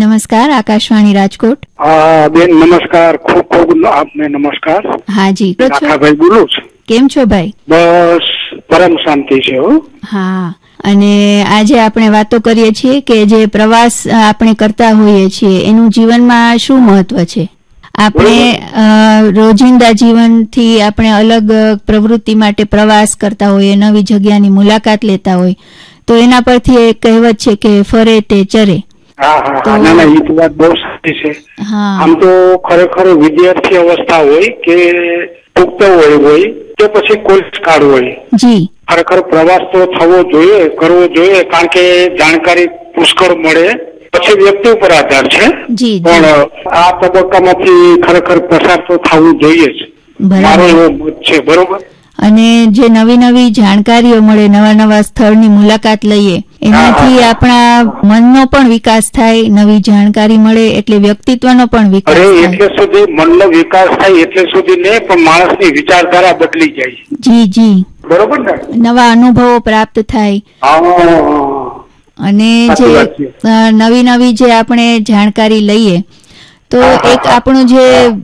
નમસ્કાર, આકાશવાણી રાજકોટ. બેન નમસ્કાર, ખૂબ ખૂબ આપને નમસ્કાર. હાજી, ભાઈ બોલું છું. કેમ છો ભાઈ? બસ પરમ શાંતિ છે. હા, અને આજે આપણે વાતો કરીએ છીએ કે જે પ્રવાસ આપણે કરતા હોઈએ છીએ એનું જીવનમાં શું મહત્વ છે. આપણે રોજિંદા જીવનથી આપણે અલગ પ્રવૃત્તિ માટે પ્રવાસ કરતા હોઈએ, નવી જગ્યાની મુલાકાત લેતા હોય તો એના પરથી એક કહેવત છે કે ફરે તે ચરે. ના, એ તો વાત બહુ સાચી છે. આમ તો ખરેખર વિદ્યાર્થી અવસ્થા હોય કે પુખ્ત હોય કે પછી કોલેજ કાળ હોય, જી ખરેખર પ્રવાસ તો થવો જોઈએ, કરવો જોઈએ, કારણ કે જાણકારી પુષ્કળ મળે. પછી વ્યક્તિ ઉપર આધાર છે, પણ આ તબક્કામાંથી ખરેખર પસાર તો થવું જોઈએ જ, મારો એવો મત છે. બરોબર. અને જે નવી નવી જાણકારીઓ મળે, નવા નવા સ્થળની મુલાકાત લઈએ, એનાથી આપણા મનનો પણ વિકાસ થાય. નવી જાણકારી મળે એટલે વ્યક્તિત્વનો પણ વિકાસ થાય. એટલે સુધી મનનો વિકાસ થાય એટલે સુધી ને, પણ માણસની વિચારધારા બદલી જાય. જી બરોબર ને. નવા અનુભવો પ્રાપ્ત થાય. અને જે નવી નવી જે આપણે જાણકારી લઈએ તો એક આપણું જે